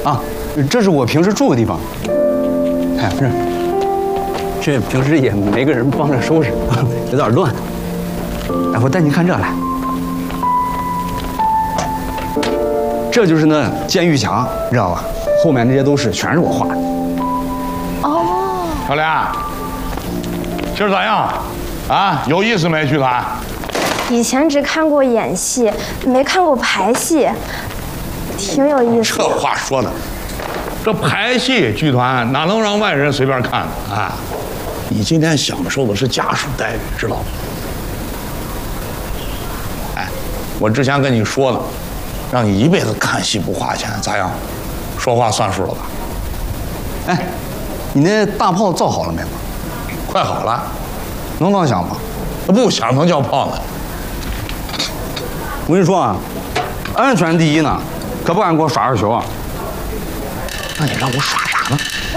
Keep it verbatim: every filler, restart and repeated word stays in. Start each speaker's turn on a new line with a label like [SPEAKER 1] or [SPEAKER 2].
[SPEAKER 1] 啊，这是我平时住的地方。哎，不是，这平时也没个人帮着收拾，有点乱。哎，我带您看这来，这就是那监狱墙，知道吧？后面那些都是全是我画的。
[SPEAKER 2] 哦，
[SPEAKER 3] 小莲，今儿咋样？啊，有意思没？剧团？
[SPEAKER 2] 以前只看过演戏，没看过排戏，挺有意思。
[SPEAKER 3] 这话说的，这排戏剧团哪能让外人随便看呢？啊，你今天享受的是家属待遇，知道吗？哎，我之前跟你说了，让你一辈子看戏不花钱，咋样？说话算数了吧？
[SPEAKER 1] 哎，你那大炮造好了没有？
[SPEAKER 3] 快好了，
[SPEAKER 1] 能当响吗？
[SPEAKER 3] 不响能叫炮呢。
[SPEAKER 1] 我跟你说啊，安全第一呢，可不敢给我耍二球啊。
[SPEAKER 3] 那你让我耍啥呢？